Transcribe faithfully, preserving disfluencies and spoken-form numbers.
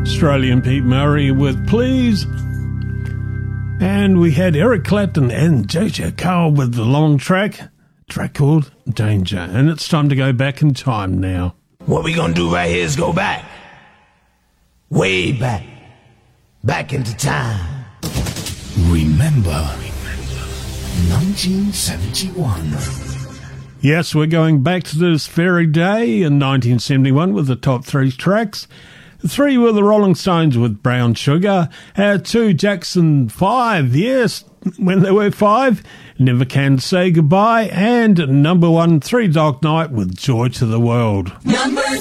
Australian Pete Murray with Please. And we had Eric Clapton and J J Cale with the long track, track called Danger. And it's time to go back in time now. What we gonna do right here is go back. Way back. Back into time. Remember nineteen seventy-one. Yes, we're going back to this very day in nineteen seventy-one with the top three tracks. Three were the Rolling Stones with Brown Sugar. Uh, two, Jackson five, yes, when they were five, Never Can Say Goodbye. And number one, Three Dog Night with Joy to the World. Number